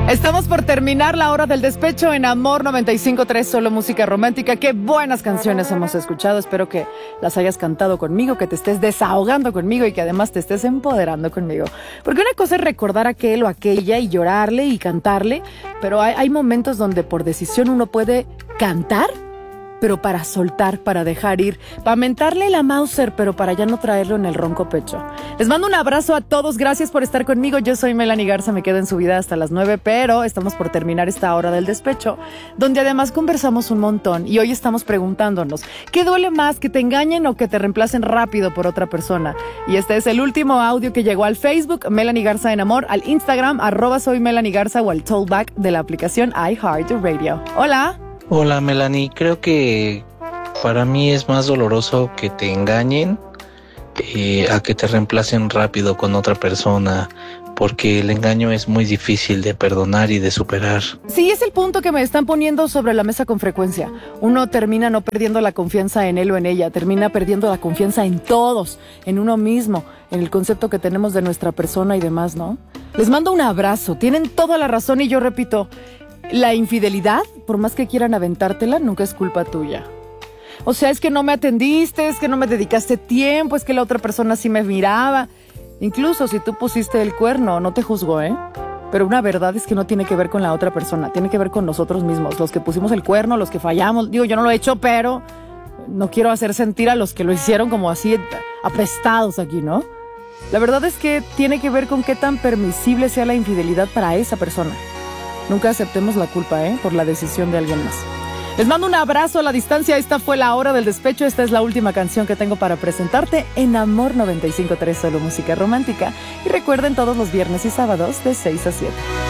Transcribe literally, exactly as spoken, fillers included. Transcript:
Estamos por terminar la hora del despecho en Amor noventa y cinco punto tres, solo música romántica. Qué buenas canciones hemos escuchado. Espero que las hayas cantado conmigo, que te estés desahogando conmigo y que además te estés empoderando conmigo. Porque una cosa es recordar a aquel o aquella y llorarle y cantarle, pero hay, hay momentos donde por decisión uno puede cantar, pero para soltar, para dejar ir, para mentarle la Mauser, pero para ya no traerlo en el ronco pecho. Les mando un abrazo a todos, gracias por estar conmigo. Yo soy Melanie Garza, me quedo en su vida hasta las nueve, pero estamos por terminar esta hora del despecho, donde además conversamos un montón y hoy estamos preguntándonos, ¿qué duele más, que te engañen o que te reemplacen rápido por otra persona? Y este es el último audio que llegó al Facebook, Melanie Garza en Amor, al Instagram, arroba soy Melanie Garza o al tollback de la aplicación iHeartRadio. Hola. Hola Melanie, creo que para mí es más doloroso que te engañen eh, a que te reemplacen rápido con otra persona, porque el engaño es muy difícil de perdonar y de superar. Sí, es el punto que me están poniendo sobre la mesa con frecuencia. Uno termina no perdiendo la confianza en él o en ella, termina perdiendo la confianza en todos, en uno mismo, en el concepto que tenemos de nuestra persona y demás, ¿no? Les mando un abrazo, tienen toda la razón y yo repito, la infidelidad, por más que quieran aventártela, nunca es culpa tuya. O sea, es que no me atendiste, es que no me dedicaste tiempo, es que la otra persona sí me miraba. Incluso si tú pusiste el cuerno, no te juzgo, ¿eh? Pero una verdad es que no tiene que ver con la otra persona, tiene que ver con nosotros mismos, los que pusimos el cuerno, los que fallamos. Digo, yo no lo he hecho, pero no quiero hacer sentir a los que lo hicieron como así apestados aquí, ¿no? La verdad es que tiene que ver con qué tan permisible sea la infidelidad para esa persona. Nunca aceptemos la culpa, ¿eh? Por la decisión de alguien más. Les mando un abrazo a la distancia. Esta fue la hora del despecho. Esta es la última canción que tengo para presentarte en Amor noventa y cinco punto tres, solo música romántica. Y recuerden todos los viernes y sábados de seis a siete.